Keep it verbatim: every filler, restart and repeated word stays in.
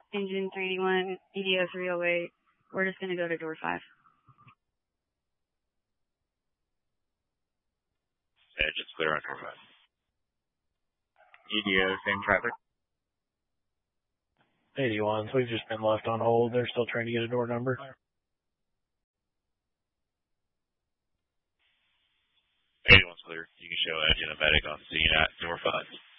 Engine three eighty-one, E D O three oh eight. We're just going to go to door five. Engine's clear on door five. E D O, same traffic. eighty-ones, we've just been left on hold. They're still trying to get a door number. eighty-one's clear. You can show engine and medic on scene at door five.